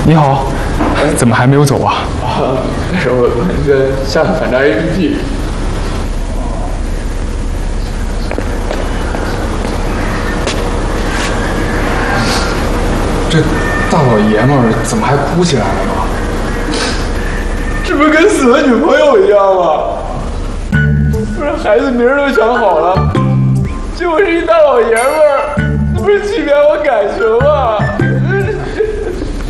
你好，怎么还没有走啊？ 我在下载反诈 APP。 这大老爷们儿怎么还哭起来了呢？ 这不跟死了女朋友一样吗？不是孩子名儿都想好了，结果是一大老爷们儿，这不是欺骗我感情吗？